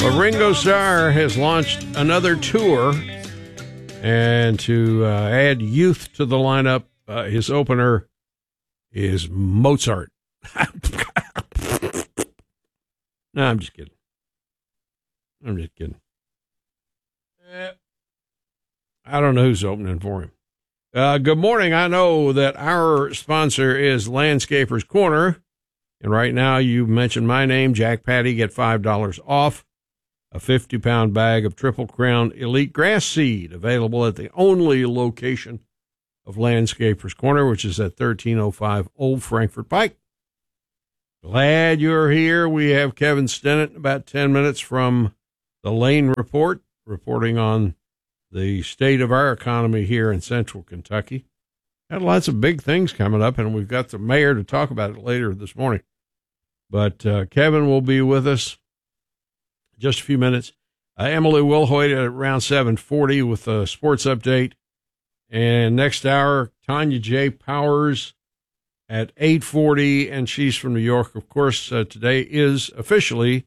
Ringo Starr has launched another tour, and to add youth to the lineup, his opener is Mozart. No, I'm just kidding. I don't know who's opening for him. Good morning. I know that our sponsor is Landscapers Corner, and right now you mentioned my name, Jack Patty, get $5 off a 50-pound bag of Triple Crown Elite Grass Seed, available at the only location of Landscapers Corner, which is at 1305 Old Frankfort Pike. Glad you're here. We have Kevin Stennett about 10 minutes from the Lane Report, reporting on the state of our economy here in central Kentucky. Got lots of big things coming up, and we've got the mayor to talk about it later this morning. But Kevin will be with us in just a few minutes. Emily Wilhoit at around 7:40 with a sports update. And next hour, Tanya J. Powers at 8:40, and she's from New York. Of course, today is officially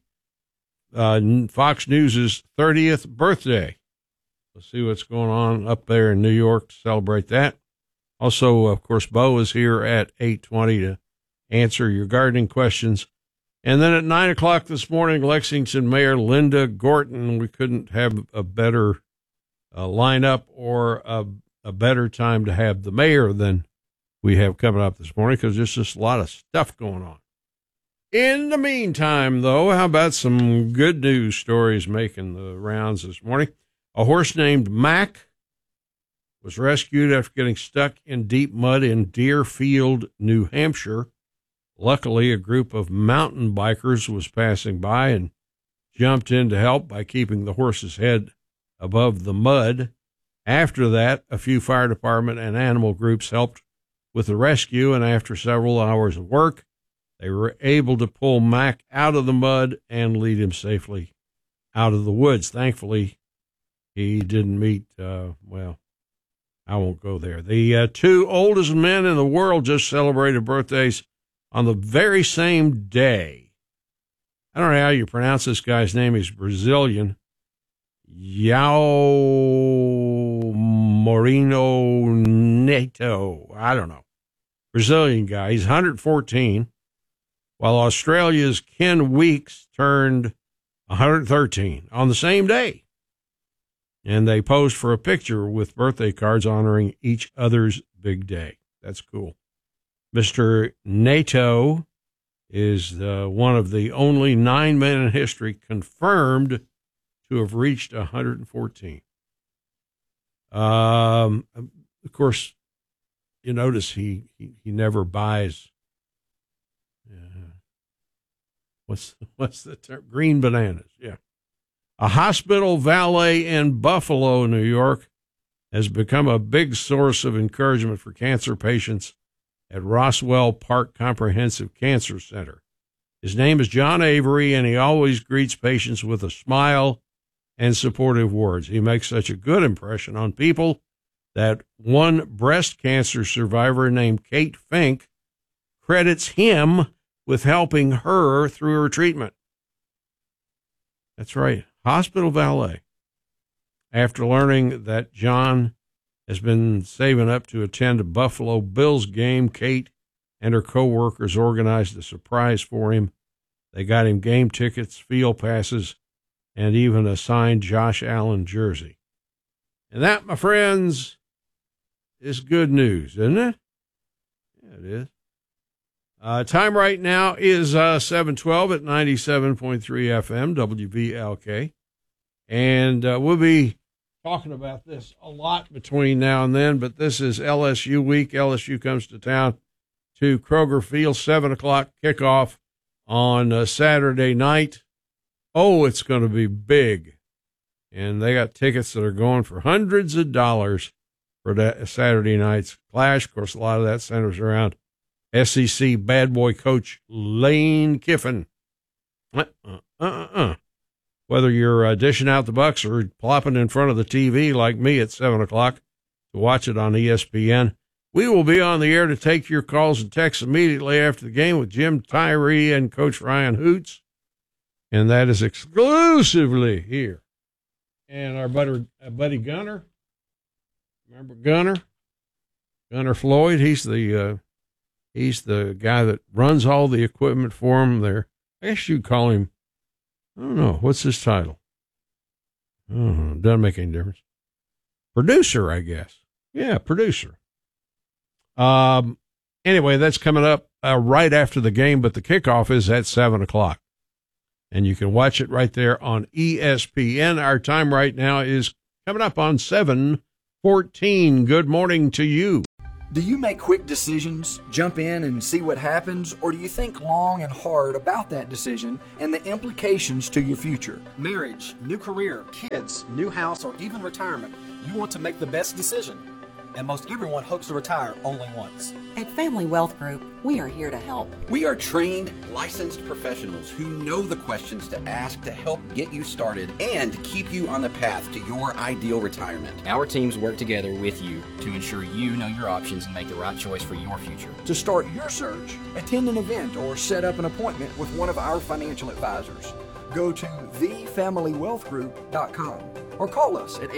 Fox News' 30th birthday. Let's see what's going on up there in New York to celebrate that. Also, of course, Bo is here at 8:20 to answer your gardening questions. And then at 9 o'clock this morning, Lexington Mayor Linda Gorton. We couldn't have a better lineup or a better time to have the mayor than we have coming up this morning, because there's just a lot of stuff going on. In the meantime, though, how about some good news stories making the rounds this morning? A horse named Mac was rescued after getting stuck in deep mud in Deerfield, New Hampshire. Luckily, a group of mountain bikers was passing by and jumped in to help by keeping the horse's head above the mud. After that, a few fire department and animal groups helped with the rescue, and after several hours of work, they were able to pull Mac out of the mud and lead him safely out of the woods. Thankfully, he didn't meet, well, I won't go there. The two oldest men in the world just celebrated birthdays on the very same day. I don't know how you pronounce this guy's name. He's Brazilian. João Moreno Neto. I don't know. Brazilian guy. He's 114, while Australia's Ken Weeks turned 113 on the same day. And they posed for a picture with birthday cards honoring each other's big day. That's cool. Mr. Neto is one of the only 9 men in history confirmed to have reached 114. Of course, you notice he never buys. What's the term? Green bananas. Yeah. A hospital valet in Buffalo, New York, has become a big source of encouragement for cancer patients at Roswell Park Comprehensive Cancer Center. His name is John Avery, and he always greets patients with a smile and supportive words. He makes such a good impression on people that one breast cancer survivor named Kate Fink credits him with helping her through her treatment. That's right, hospital valet. After learning that John has been saving up to attend a Buffalo Bills game, Kate and her coworkers organized a surprise for him. They got him game tickets, field passes, and even a signed Josh Allen jersey. And that, my friends, is good news, isn't it? Yeah, it is. Time right now is 7:12 at 97.3 FM, WVLK. And we'll be talking about this a lot between now and then, but this is LSU week. LSU comes to town to Kroger Field, 7 o'clock kickoff on Saturday night. Oh, it's going to be big. And they got tickets that are going for hundreds of dollars for that Saturday night's clash. Of course, a lot of that centers around SEC bad boy coach Lane Kiffin. Whether you're dishing out the Bucks or plopping in front of the TV like me at 7 o'clock to watch it on ESPN, we will be on the air to take your calls and texts immediately after the game with Jim Tyree and Coach Ryan Hoots. and that is exclusively here. And our buddy Gunner, remember Gunner? Gunner Floyd, he's the guy that runs all the equipment for him there. I guess you'd call him, I don't know, what's his title? I don't know, doesn't make any difference. Producer, I guess. Yeah, producer. Anyway, that's coming up right after the game, but the kickoff is at 7:00. And you can watch it right there on ESPN. Our time right now is coming up on 7:14. Good morning to you. Do you make quick decisions, jump in and see what happens, or do you think long and hard about that decision and the implications to your future? Marriage, new career, kids, new house, or even retirement. You want to make the best decision. And most everyone hopes to retire only once. At Family Wealth Group, we are here to help. We are trained, licensed professionals who know the questions to ask to help get you started and keep you on the path to your ideal retirement. Our teams work together with you to ensure you know your options and make the right choice for your future. To start your search, attend an event or set up an appointment with one of our financial advisors. Go to thefamilywealthgroup.com or call us at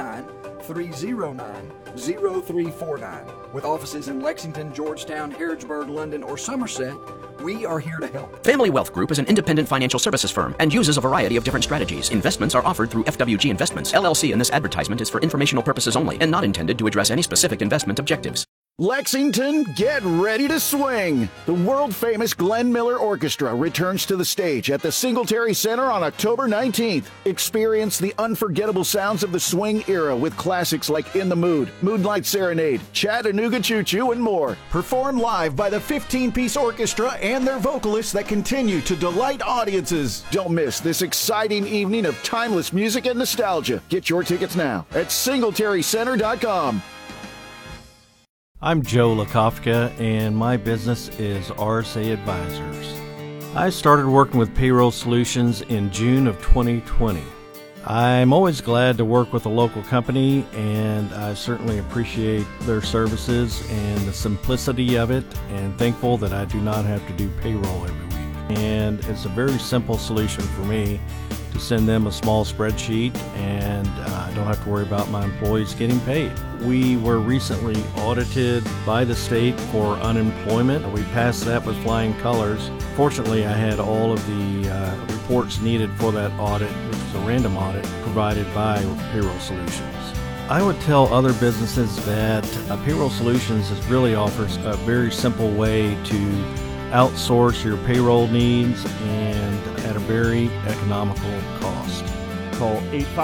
859-309-0349. With offices in Lexington, Georgetown, Harrodsburg, London, or Somerset, we are here to help. Family Wealth Group is an independent financial services firm and uses a variety of different strategies. Investments are offered through FWG Investments, LLC, and this advertisement is for informational purposes only and not intended to address any specific investment objectives. Lexington, get ready to swing! The world-famous Glenn Miller Orchestra returns to the stage at the Singletary Center on October 19th. Experience the unforgettable sounds of the swing era with classics like In the Mood, Moonlight Serenade, Chattanooga Choo Choo, and more. Performed live by the 15-piece orchestra and their vocalists that continue to delight audiences. Don't miss this exciting evening of timeless music and nostalgia. Get your tickets now at singletarycenter.com. I'm Joe Lakofka, and my business is RSA Advisors. I started working with Payroll Solutions in June of 2020. I'm always glad to work with a local company, and I certainly appreciate their services and the simplicity of it, and thankful that I do not have to do payroll every week. And it's a very simple solution for me to send them a small spreadsheet, and I don't have to worry about my employees getting paid. We were recently audited by the state for unemployment. We passed that with flying colors. Fortunately, I had all of the reports needed for that audit, which is a random audit provided by Payroll Solutions. I would tell other businesses that Payroll Solutions really offers a very simple way to outsource your payroll needs and at a very economical cost. Call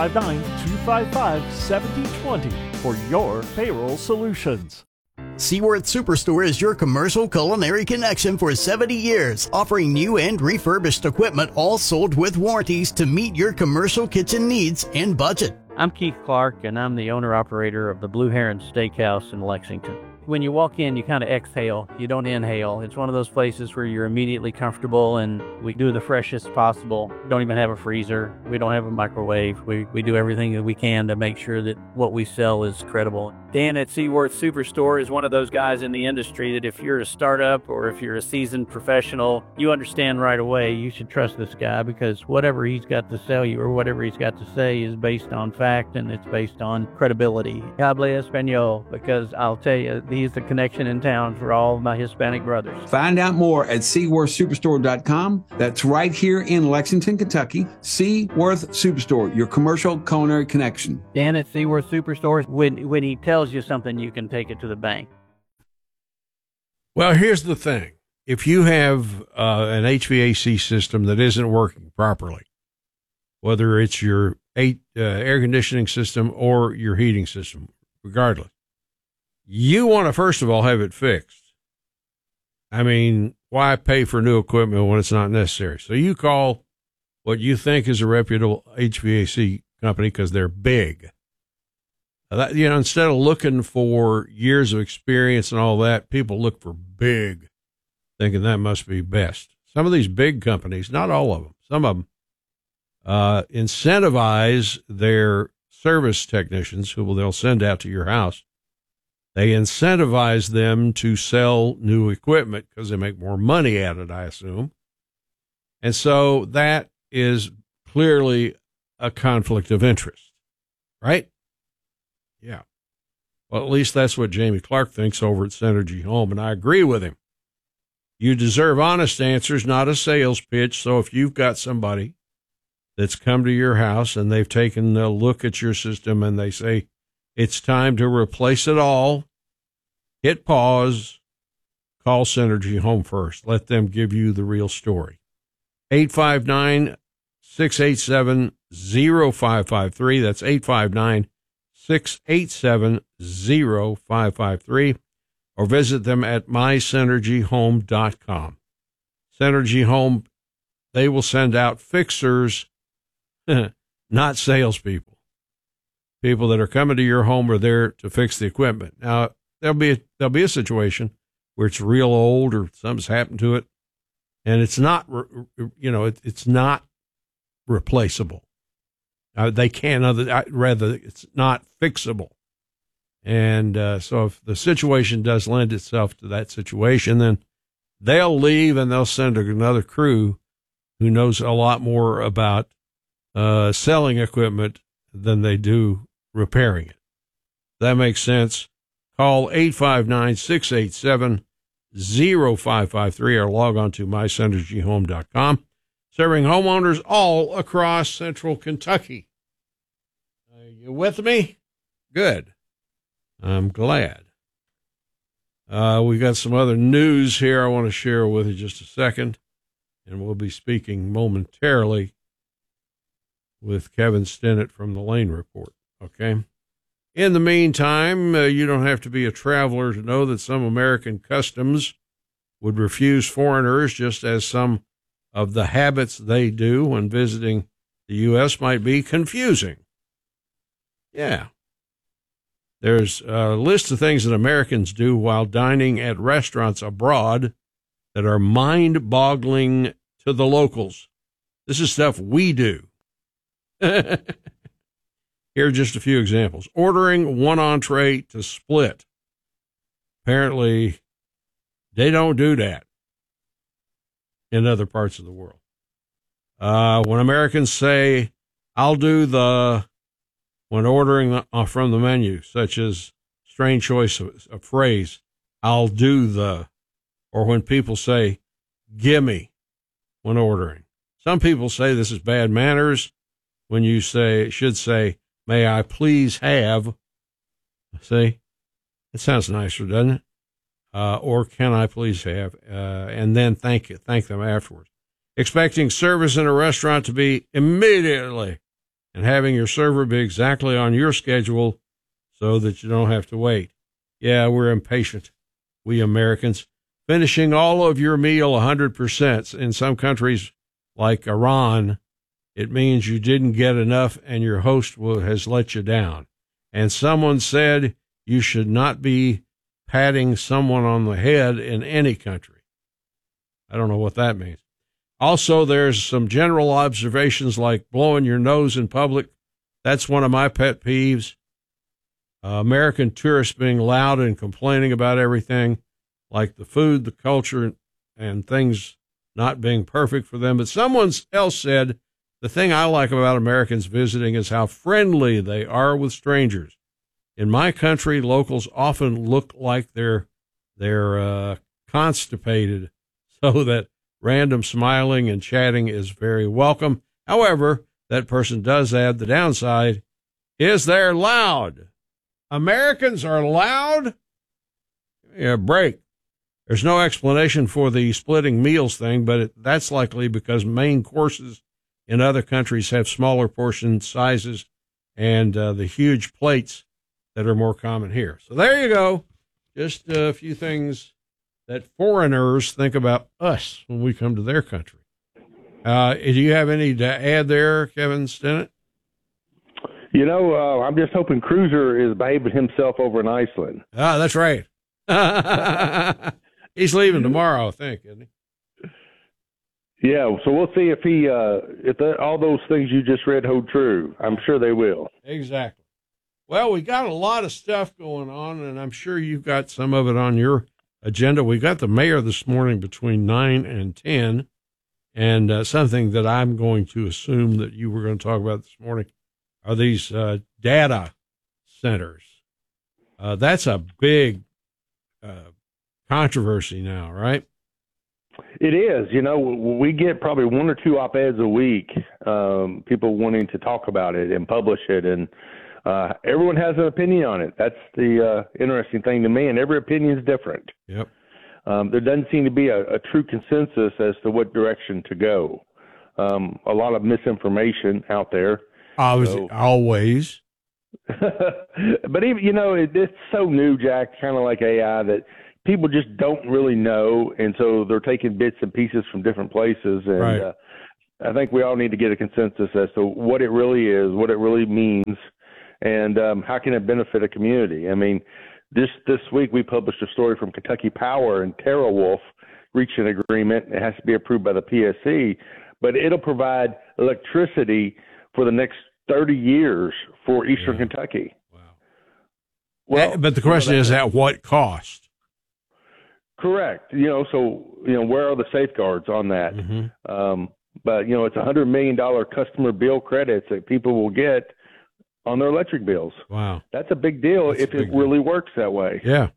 859-255-7020 for your payroll solutions. Seaworth Superstore is your commercial culinary connection for 70 years, offering new and refurbished equipment, all sold with warranties to meet your commercial kitchen needs and budget. I'm Keith Clark, and I'm the owner-operator of the Blue Heron Steakhouse in Lexington. When you walk in, you kind of exhale. You don't inhale. It's one of those places where you're immediately comfortable, and we do the freshest possible. We don't even have a freezer. We don't have a microwave. We do everything that we can to make sure that what we sell is credible. Dan at Seaworth Superstore is one of those guys in the industry that if you're a startup or if you're a seasoned professional, you understand right away you should trust this guy, because whatever he's got to sell you or whatever he's got to say is based on fact, and it's based on credibility. Hable Espanol, because I'll tell you, he's the connection in town for all of my Hispanic brothers. Find out more at SeaworthSuperstore.com. That's right here in Lexington, Kentucky. Seaworth Superstore, your commercial culinary connection. Dan at Seaworth Superstore, when he tells you something, you can take it to the bank. Well, here's the thing. If you have an HVAC system that isn't working properly, whether it's your air conditioning system or your heating system, regardless, you want to, first of all, have it fixed. I mean, why pay for new equipment when it's not necessary? So you call what you think is a reputable HVAC company because they're big. Instead of looking for years of experience and all that, people look for big, thinking that must be best. Some of these big companies, not all of them, some of them, incentivize their service technicians who they'll send out to your house. They incentivize them to sell new equipment because they make more money at it, I assume. And so that is clearly a conflict of interest, right? Yeah. Well, at least that's what Jamie Clark thinks over at Synergy Home, and I agree with him. You deserve honest answers, not a sales pitch. So if you've got somebody that's come to your house and they've taken a look at your system and they say it's time to replace it all, hit pause, call Synergy Home first. Let them give you the real story. 859-687-0553. That's 859-687-0553. Or visit them at mysynergyhome.com. Synergy Home, they will send out fixers, not salespeople. People that are coming to your home are there to fix the equipment. Now, there'll be a situation where it's real old or something's happened to it, and it's not, it's not replaceable. They can, rather, it's not fixable. And so if the situation does lend itself to that situation, then they'll leave and they'll send another crew who knows a lot more about selling equipment than they do repairing it. That makes sense. Call 859-687-0553 or log on to mysynergyhome.com. Serving homeowners all across central Kentucky. Are you with me? Good. I'm glad. We got some other news here I want to share with you just a second, and we'll be speaking momentarily with Kevin Stinnett from the Lane Report, okay? In the meantime, you don't have to be a traveler to know that some American customs would refuse foreigners, just as some of the habits they do when visiting the U.S. might be confusing. Yeah. There's a list of things that Americans do while dining at restaurants abroad that are mind-boggling to the locals. This is stuff we do. Here are just a few examples. Ordering one entree to split. Apparently, they don't do that in other parts of the world. When Americans say, I'll do when ordering from the menu, such as strange choice of phrase, I'll do or when people say, gimme, when ordering. Some people say this is bad manners when you should say, may I please have. See, it sounds nicer, doesn't it? Or can I please have, and then thank them afterwards. Expecting service in a restaurant to be immediately, and having your server be exactly on your schedule so that you don't have to wait. Yeah, we're impatient, we Americans. Finishing all of your meal 100%. In some countries like Iran, it means you didn't get enough and your host has let you down. And someone said you should not be patting someone on the head in any country. I don't know what that means. Also, there's some general observations like blowing your nose in public. That's one of my pet peeves. American tourists being loud and complaining about everything, like the food, the culture, and things not being perfect for them. But someone else said, the thing I like about Americans visiting is how friendly they are with strangers. In my country, locals often look like they're constipated, so that random smiling and chatting is very welcome. However, that person does add the downside is they're loud. Americans are loud? Yeah, break. There's no explanation for the splitting meals thing, but that's likely because main courses in other countries have smaller portion sizes and the huge plates that are more common here. So there you go. Just a few things that foreigners think about us when we come to their country. Do you have any to add there, Kevin Stinnett? I'm just hoping Cruiser is behaving himself over in Iceland. Ah, that's right. He's leaving tomorrow, I think, isn't he? Yeah, so we'll see if all those things you just read hold true. I'm sure they will. Exactly. Well, we got a lot of stuff going on, and I'm sure you've got some of it on your agenda. We got the mayor this morning between 9 and 10. And something that I'm going to assume that you were going to talk about this morning are these data centers. That's a big controversy now, right? It is. You know, we get probably one or two op-eds a week, people wanting to talk about it and publish it, and everyone has an opinion on it. That's the interesting thing to me, and every opinion is different. Yep. There doesn't seem to be a true consensus as to what direction to go. A lot of misinformation out there. Always. But even, you know, it's so new, Jack, kind of like AI, that people just don't really know, and so they're taking bits and pieces from different places. And right. I think we all need to get a consensus as to what it really is, what it really means, and how can it benefit a community. I mean, this week we published a story from Kentucky Power, and TeraWulf reached an agreement. It has to be approved by the PSC, but it'll provide electricity for the next 30 years for Eastern Kentucky. Wow. Well, but the question is, at what cost? Correct. You know, so, you know, where are the safeguards on that? Mm-hmm. But, you know, it's $100 million customer bill credits that people will get on their electric bills. Wow. That's a big deal if it really works that way. Yeah.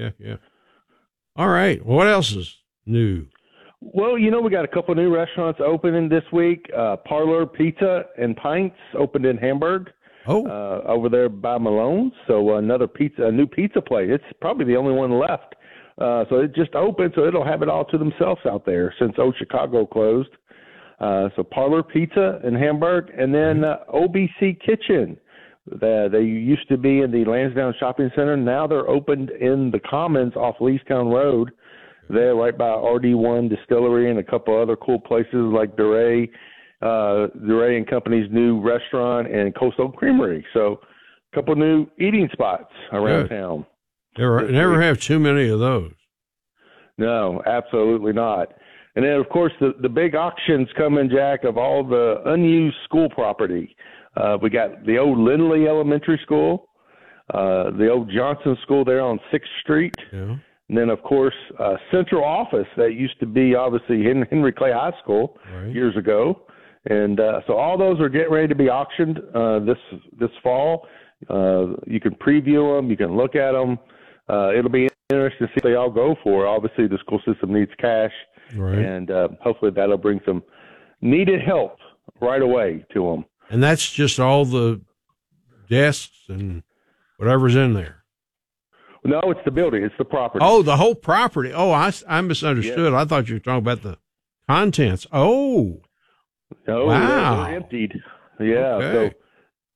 All right. What else is new? Well, you know, we got a couple of new restaurants opening this week. Parlor Pizza and Pints opened in Hamburg. Over there by Malone's. So a new pizza place. It's probably the only one left. So it just opened, so it'll have it all to themselves out there since Old Chicago closed. So Parlor Pizza in Hamburg, and then OBC Kitchen. They used to be in the Lansdowne Shopping Center. Now they're opened in the Commons off Leestown Road. They're right by RD1 Distillery and a couple other cool places like DeRay and Company's new restaurant and Coastal Creamery. So a couple new eating spots around town. Never have too many of those. No, absolutely not. And then, of course, the big auctions coming, Jack, of all the unused school property. We got the old Lindley Elementary School, the old Johnson School there on 6th Street. Yeah. And then, of course, Central Office that used to be, obviously, Henry Clay High School years ago. And so all those are getting ready to be auctioned this fall. You can preview them. You can look at them. It'll be interesting to see what they all go for. Obviously, the school system needs cash. Right. And hopefully that'll bring some needed help right away to them. And that's just all the desks and whatever's in there. No, it's the building. It's the property. Oh, the whole property. Oh, I misunderstood. Yeah. I thought you were talking about the contents. Oh. No, wow. They're emptied. Yeah. Okay. So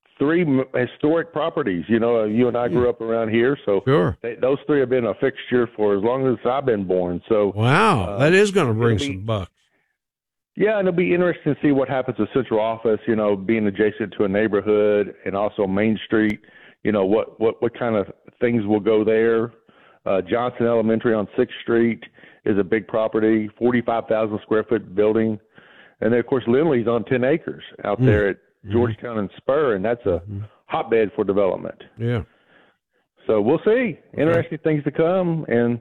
3 historic properties. You know, you and I grew up around here, so those 3 have been a fixture for as long as I've been born. So wow, that is going to bring some bucks. Yeah, and it'll be interesting to see what happens with Central Office. You know, being adjacent to a neighborhood and also Main Street. You know, what kind of things will go there. Johnson Elementary on 6th Street is a big property, 45,000 square foot building, and then of course Lindley's on 10 acres out there at Georgetown and Spur, and that's a hotbed for development. Yeah. So we'll see. Interesting things to come, and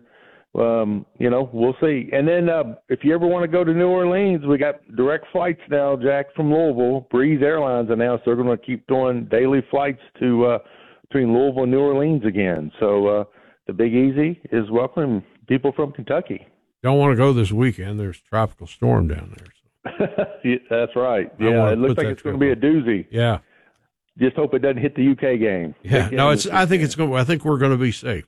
you know, we'll see. And then if you ever want to go to New Orleans, we got direct flights now, Jack, from Louisville. Breeze Airlines announced they're going to keep doing daily flights to between Louisville and New Orleans again. So the Big Easy is welcoming people from Kentucky. Don't want to go this weekend. There's a tropical storm down there. Yeah, that's right. Yeah, it looks like it's going to be a doozy. Yeah. Just hope it doesn't hit the UK game. Yeah. No, I think we're going to be safe.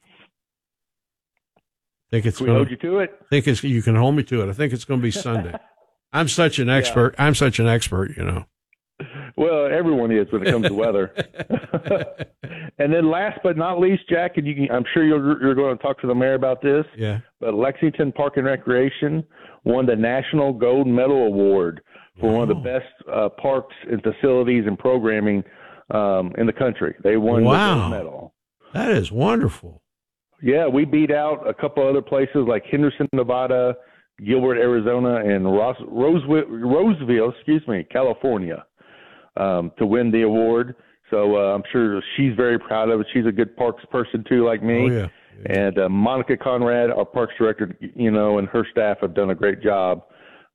Can we hold you to it? You can hold me to it. I think it's going to be Sunday. I'm such an expert. Yeah. I'm such an expert, you know. Well, everyone is when it comes to weather. And then last but not least, Jack, and I'm sure you're going to talk to the mayor about this. Yeah. But Lexington Park and Recreation won the National Gold Medal Award for one of the best parks and facilities and programming in the country. They won the gold medal. That is wonderful. Yeah, we beat out a couple other places like Henderson, Nevada, Gilbert, Arizona, and Roseville, California, to win the award. So I'm sure she's very proud of it. She's a good parks person too, like me. Oh, yeah. And Monica Conrad, our parks director, you know, and her staff have done a great job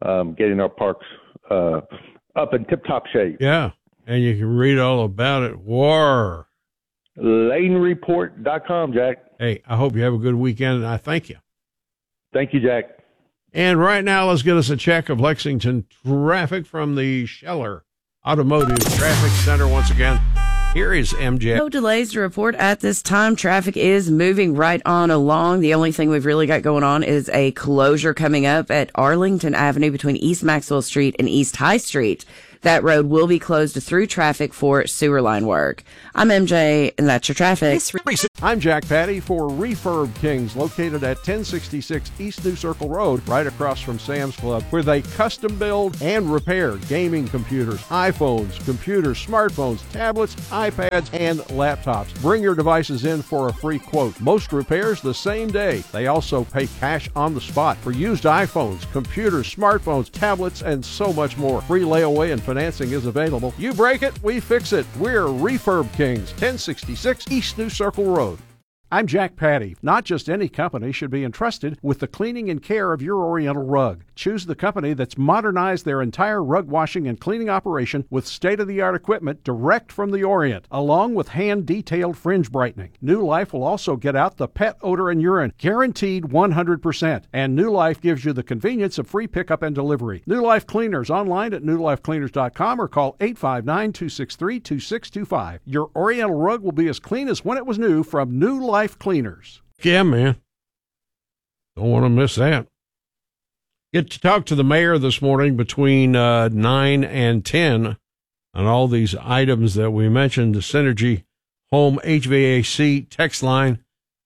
getting our parks up in tip-top shape. Yeah, and you can read all about it. War. LaneReport.com, Jack. Hey, I hope you have a good weekend, and I thank you. Thank you, Jack. And right now, let's get us a check of Lexington traffic from the Scheller Automotive Traffic Center once again. Here is MJ. No delays to report at this time. Traffic is moving right on along. The only thing we've really got going on is a closure coming up at Arlington Avenue between East Maxwell Street and East High Street. That road will be closed through traffic for sewer line work. I'm MJ, and that's your traffic. I'm Jack Patty for Refurb Kings, located at 1066 East New Circle Road, right across from Sam's Club, where they custom build and repair gaming computers, iPhones, computers, smartphones, tablets, iPads, and laptops. Bring your devices in for a free quote. Most repairs the same day. They also pay cash on the spot for used iPhones, computers, smartphones, tablets, and so much more. Free layaway and financing is available. You break it, we fix it. We're Refurb Kings, 1066 East New Circle Road. I'm Jack Patty. Not just any company should be entrusted with the cleaning and care of your Oriental rug. Choose the company that's modernized their entire rug washing and cleaning operation with state-of-the-art equipment direct from the Orient, along with hand-detailed fringe brightening. New Life will also get out the pet odor and urine, guaranteed 100%. And New Life gives you the convenience of free pickup and delivery. New Life Cleaners online at newlifecleaners.com or call 859-263-2625. Your Oriental rug will be as clean as when it was new from New Life Cleaners. Yeah, man. Don't want to miss that. Get to talk to the mayor this morning between 9 and 10 on all these items that we mentioned. The Synergy Home HVAC text line,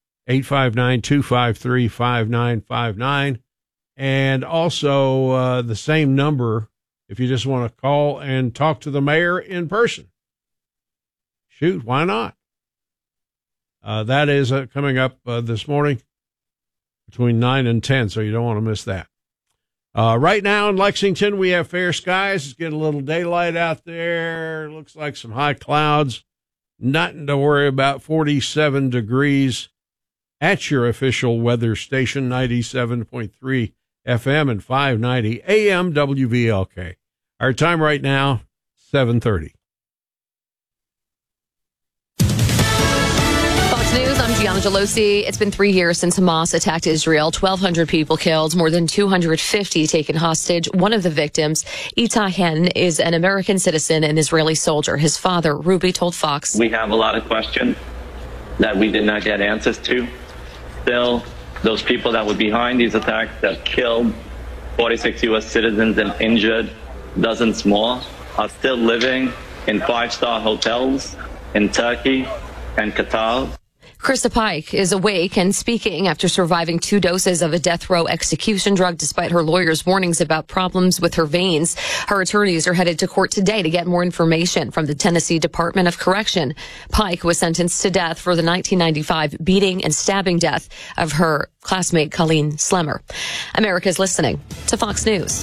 859-253-5959. And also the same number if you just want to call and talk to the mayor in person. Shoot, why not? That is coming up this morning between 9 and 10, so you don't want to miss that. Right now in Lexington, we have fair skies. It's getting a little daylight out there. Looks like some high clouds. Nothing to worry about. 47 degrees at your official weather station, 97.3 FM and 590 AM WVLK. Our time right now, 7:30. News, I'm Gianna Gelosi. It's been 3 years since Hamas attacked Israel. 1,200 people killed, more than 250 taken hostage. One of the victims, Itai Hen, is an American citizen and Israeli soldier. His father, Ruby, told Fox. We have a lot of questions that we did not get answers to. Still, those people that were behind these attacks that killed 46 U.S. citizens and injured dozens more are still living in 5-star hotels in Turkey and Qatar. Krista Pike is awake and speaking after surviving 2 doses of a death row execution drug despite her lawyer's warnings about problems with her veins. Her attorneys are headed to court today to get more information from the Tennessee Department of Correction. Pike was sentenced to death for the 1995 beating and stabbing death of her classmate Colleen Slemmer. America's listening to Fox News.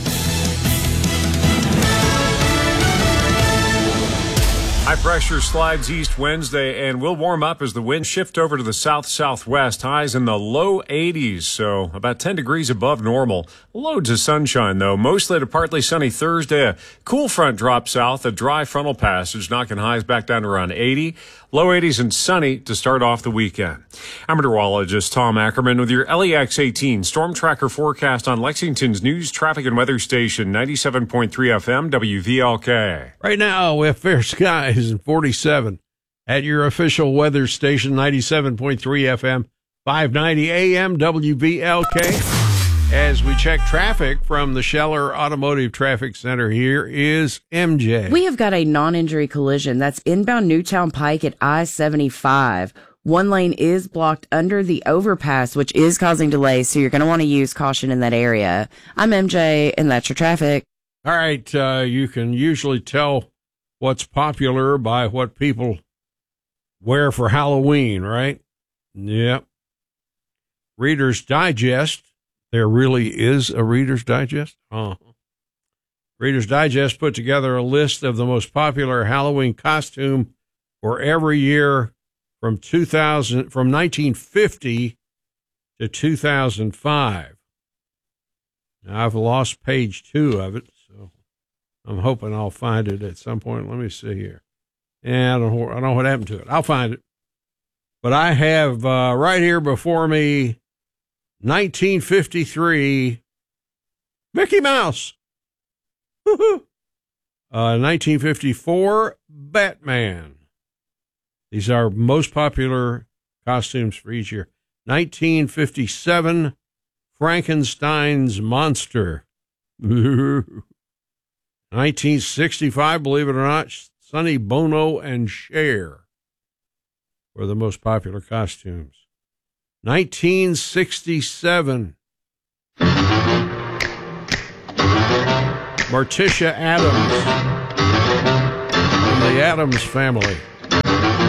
High pressure slides east Wednesday and will warm up as the winds shift over to the south-southwest. Highs in the low 80s, so about 10 degrees above normal. Loads of sunshine, though. Mostly to partly sunny Thursday. A cool front drops south, a dry frontal passage, knocking highs back down to around 80. Low 80s and sunny to start off the weekend. I'm meteorologist Tom Ackerman with your LEX 18 Storm Tracker forecast on Lexington's news, traffic, and weather station, 97.3 FM WVLK. Right now, we have fair skies and 47 at your official weather station, 97.3 FM, 590 AM WVLK. As we check traffic from the Scheller Automotive Traffic Center, here is MJ. We have got a non-injury collision that's inbound Newtown Pike at I-75. One lane is blocked under the overpass, which is causing delays, so you're going to want to use caution in that area. I'm MJ, and that's your traffic. All right, you can usually tell what's popular by what people wear for Halloween, right? Yep. Reader's Digest. There really is a Reader's Digest? Reader's Digest put together a list of the most popular Halloween costume for every year from 1950 to 2005. I've lost page 2 of it, so I'm hoping I'll find it at some point. Let me see here. Yeah, I don't know what happened to it. I'll find it. But I have right here before me 1953 Mickey Mouse. 1954 Batman. These are most popular costumes for each year. 1957 Frankenstein's Monster. 1965, believe it or not, Sonny Bono and Cher were the most popular costumes. 1967, Morticia Addams from the Addams Family.